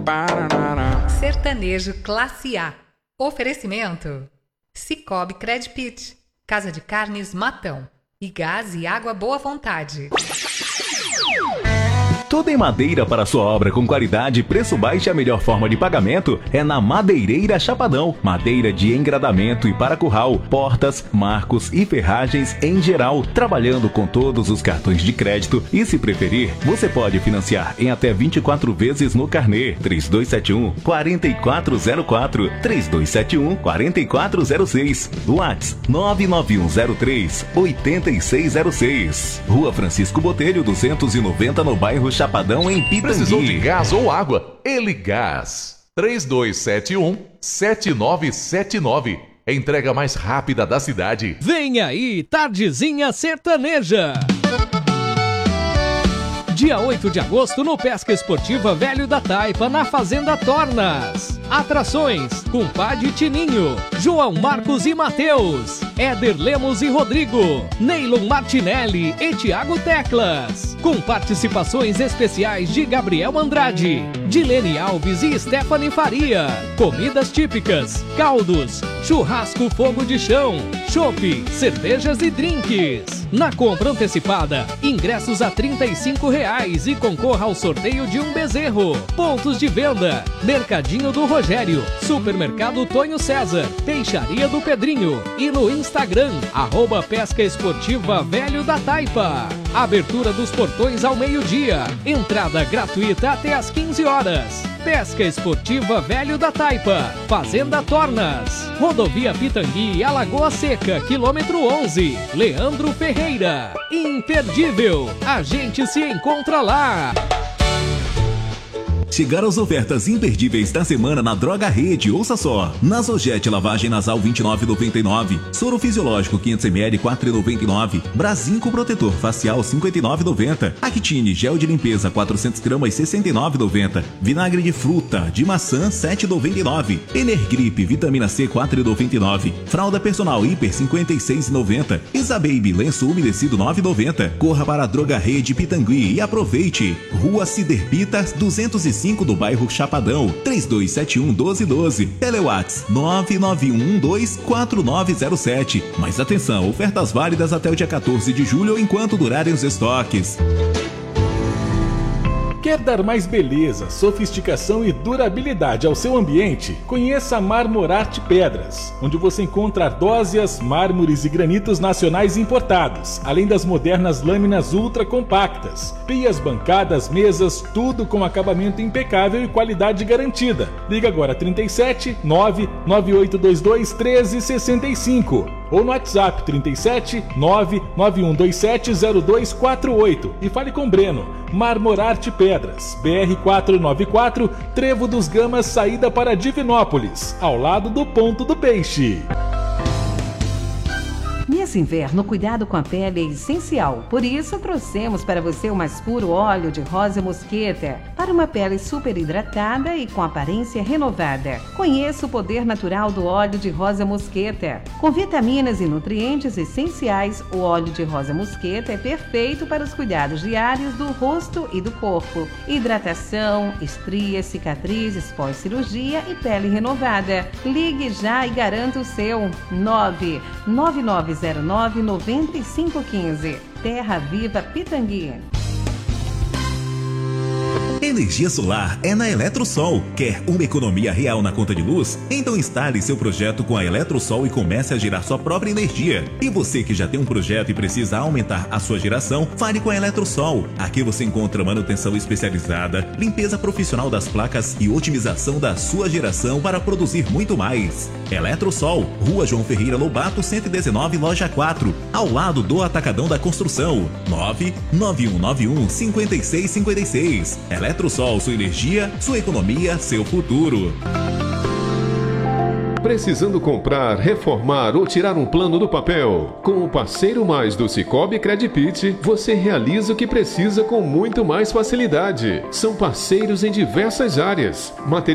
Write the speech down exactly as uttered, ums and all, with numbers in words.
Sertanejo Classe A. Oferecimento Cicobi Credpit, Casa de Carnes Matão e Gás e Água Boa Vontade. Tudo em madeira para sua obra com qualidade, preço baixo e a melhor forma de pagamento é na Madeireira Chapadão. Madeira de engradamento e para curral, portas, marcos e ferragens em geral, trabalhando com todos os cartões de crédito e, se preferir, você pode financiar em até vinte e quatro vezes no carnê. três dois sete um, quatro quatro zero quatro, três dois sete um, quatro quatro zero seis, WhatsApp nove nove um zero três, oito seis zero seis. Rua Francisco Botelho duzentos e noventa, no bairro Chapadão, em Pitangui. Precisou de gás ou água? Eligás. três dois sete um, sete nove sete nove. Entrega mais rápida da cidade. Vem aí, Tardezinha Sertaneja. Dia oito de agosto no Pesca Esportiva Velho da Taipa, na Fazenda Tornas. Atrações: Compadre Tininho, João Marcos e Matheus, Éder Lemos e Rodrigo, Neylon Martinelli e Thiago Teclas. Com participações especiais de Gabriel Andrade, Dilene Alves e Stephanie Faria. Comidas típicas, caldos, churrasco fogo de chão, chopp, cervejas e drinks. Na compra antecipada, ingressos a trinta e cinco reais e concorra ao sorteio de um bezerro. Pontos de venda: Mercadinho do Rogério, Supermercado Tonho César, Peixaria do Pedrinho e no Instagram, arroba Pesca Esportiva Velho da Taipa. Abertura dos portões ao meio-dia. Entrada gratuita até às quinze horas. Pesca Esportiva Velho da Taipa, Fazenda Tornas, Rodovia Pitangui, Alagoa Seca, quilômetro onze, Leandro Ferreira. Imperdível, a gente se encontra lá. Chegaram as ofertas imperdíveis da semana na Droga Rede. Ouça só: Nasogete lavagem nasal vinte e nove reais e noventa e nove centavos, soro fisiológico quinhentos mililitros quatro reais e noventa e nove centavos, Brasinco protetor facial cinquenta e nove reais e noventa centavos, Actine gel de limpeza quatrocentos gramas sessenta e nove reais e noventa centavos, vinagre de fruta de maçã sete reais e noventa e nove centavos, Energrip vitamina C quatro reais e noventa e nove centavos, fralda personal Hiper cinquenta e seis reais e noventa centavos, Isababy lenço umedecido nove reais e noventa centavos. Corra para a Droga Rede Pitangui e aproveite. Rua Ciderpitas duzentos e cinco, do bairro Chapadão, três dois sete um, um dois um dois, Telewatts nove nove um um dois quatro nove zero sete. Mas atenção, ofertas válidas até o dia quatorze de julho enquanto durarem os estoques. Quer dar mais beleza, sofisticação e durabilidade ao seu ambiente? Conheça a Marmorarte Pedras, onde você encontra ardósias, mármores e granitos nacionais importados, além das modernas lâminas ultra compactas, pias, bancadas, mesas, tudo com acabamento impecável e qualidade garantida. Liga agora trinta e sete, nove nove oito dois dois, um três seis cinco ou no WhatsApp trinta e sete, nove nove um dois sete, zero dois quatro oito e fale com Breno. Marmorarte Pedras, B R quatrocentos e noventa e quatro, Trevo dos Gamas, saída para Divinópolis, ao lado do Ponto do Peixe. Nesse inverno, cuidado com a pele é essencial. Por isso, trouxemos para você o mais puro óleo de rosa mosqueta, para uma pele super hidratada e com aparência renovada. Conheça o poder natural do óleo de rosa mosqueta. Com vitaminas e nutrientes essenciais, o óleo de rosa mosqueta é perfeito para os cuidados diários do rosto e do corpo. Hidratação, estrias, cicatrizes pós-cirurgia e pele renovada. Ligue já e garanta o seu. nove nove nove zero nove nove cinco um cinco. Terra Viva Pitangui. Energia solar é na Eletrosol. Quer uma economia real na conta de luz? Então instale seu projeto com a Eletrosol e comece a gerar sua própria energia. E você que já tem um projeto e precisa aumentar a sua geração, fale com a Eletrosol. Aqui você encontra manutenção especializada, limpeza profissional das placas e otimização da sua geração para produzir muito mais. Eletrosol, Rua João Ferreira Lobato, cento e dezenove, loja quatro, ao lado do Atacadão da Construção. nove nove um nove um, cinco seis cinco seis. Eletrosol, sua energia, sua economia, seu futuro. Precisando comprar, reformar ou tirar um plano do papel? Com o Parceiro Mais do Cicobi Credpit, você realiza o que precisa com muito mais facilidade. São parceiros em diversas áreas. Material